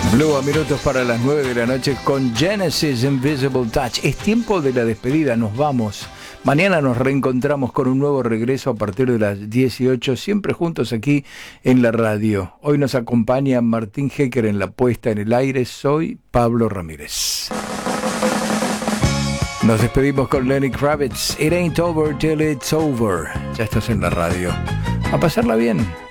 Blue a minutos para las 9 de la noche con Genesis Invisible Touch. Es tiempo de la despedida, nos vamos. Mañana nos reencontramos con un nuevo regreso a partir de las 18, siempre juntos aquí en la radio. Hoy nos acompaña Martín Hecker en la puesta en el aire. Soy Pablo Ramírez. Nos despedimos con Lenny Kravitz. It ain't over till it's over. Ya estás en la radio. A pasarla bien.